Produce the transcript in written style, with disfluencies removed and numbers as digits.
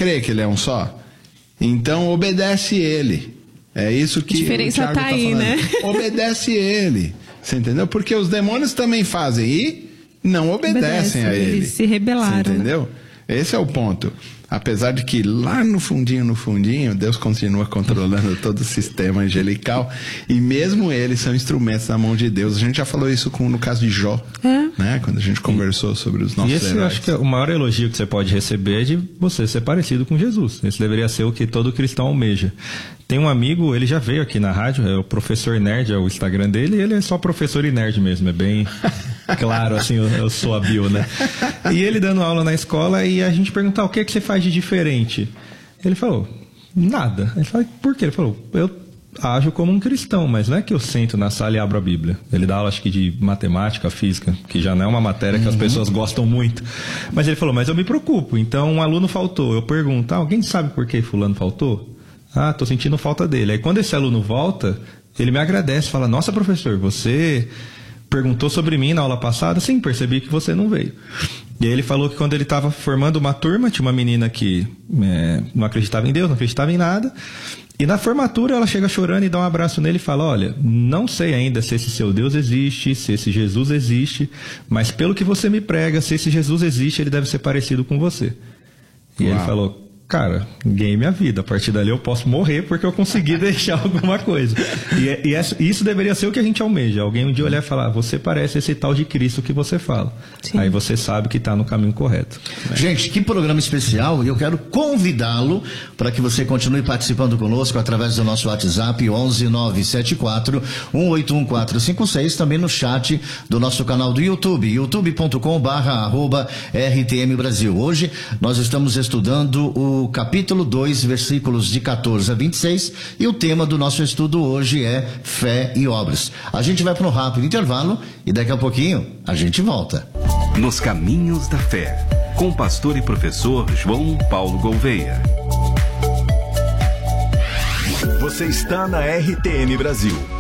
crê que ele é um só? Então obedece ele. É isso que a diferença o Tiago tá aí, falando. né? Obedece ele. Você entendeu? Porque os demônios também fazem e não obedecem a ele. Eles se rebelaram. Você entendeu? Esse é o ponto. Apesar de que lá no fundinho, Deus continua controlando todo o sistema angelical e mesmo eles são instrumentos na mão de Deus. A gente já falou isso no caso de Jó, né? Quando a gente conversou sobre os nossos heróis. Eu acho que o maior elogio que você pode receber é de você ser parecido com Jesus. Esse deveria ser o que todo cristão almeja. Tem um amigo, ele já veio aqui na rádio, é o Professor Nerd, é o Instagram dele, e ele é só professor e nerd mesmo, é bem claro, assim, eu sou a bio, né? E ele dando aula na escola e a gente perguntar o que você faz de diferente. Ele falou, nada. Ele falou, por quê? Ele falou, eu ajo como um cristão, mas não é que eu sento na sala e abro a Bíblia. Ele dá aula, acho que de matemática, física, que já não é uma matéria que as pessoas gostam muito. Mas ele falou, mas eu me preocupo. Então, um aluno faltou. Eu pergunto, alguém sabe por que fulano faltou? Ah, tô sentindo falta dele. Aí quando esse aluno volta, ele me agradece, fala, nossa, professor, você perguntou sobre mim na aula passada? Sim, percebi que você não veio. E aí ele falou que quando ele estava formando uma turma, tinha uma menina que não acreditava em Deus, não acreditava em nada. E na formatura ela chega chorando e dá um abraço nele e fala, olha, não sei ainda se esse seu Deus existe, se esse Jesus existe, mas pelo que você me prega, se esse Jesus existe, ele deve ser parecido com você. E ele falou, cara, ganhei minha vida. A partir dali eu posso morrer porque eu consegui deixar alguma coisa. E isso deveria ser o que a gente almeja. Alguém um dia olhar e falar, você parece esse tal de Cristo que você fala. Sim. Aí você sabe que está no caminho correto. Né? Gente, que programa especial. Eu quero convidá-lo para que você continue participando conosco através do nosso WhatsApp 11974 181456, também no chat do nosso canal do YouTube, youtube.com/RTM Brasil. Hoje nós estamos estudando o capítulo 2, versículos de 14 a 26, e o tema do nosso estudo hoje é fé e obras. A gente vai para um rápido intervalo e daqui a pouquinho a gente volta. Nos Caminhos da Fé, com o pastor e professor João Paulo Gouveia. Você está na RTM Brasil.